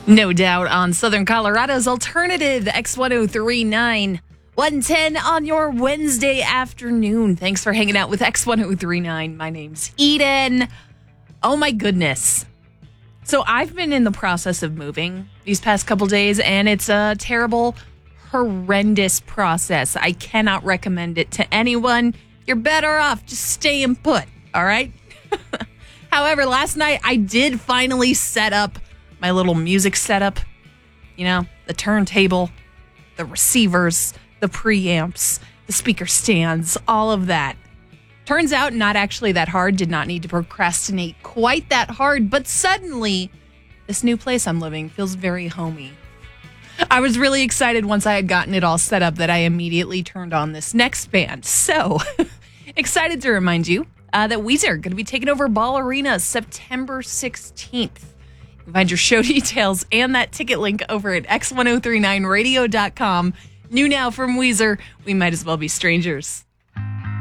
No doubt on Southern Colorado's alternative X1039. 110 on your Wednesday afternoon. Thanks for hanging out with X1039. My name's Eden. Oh my goodness. So I've been in the process of moving these past couple days, and it's a terrible, horrendous process. I cannot recommend it to anyone. You're better off just staying put, all right? However, last night I did finally set up my little music setup. You know, the turntable, the receivers, the preamps, the speaker stands, all of that. Turns out not actually that hard, did not need to procrastinate quite that hard, but suddenly this new place I'm living feels very homey. I was really excited once I had gotten it all set up that I immediately turned on this next band. So excited to remind you that Weezer are going to be taking over Ball Arena September 16th. You can find your show details and that ticket link over at x1039radio.com. New now from Weezer, We Might As Well Be Strangers.